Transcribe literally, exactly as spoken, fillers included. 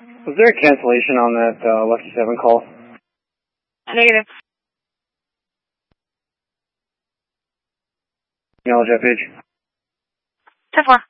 Was there a cancellation on that uh, Lucky seven call? Negative. Acknowledge that page. ten four.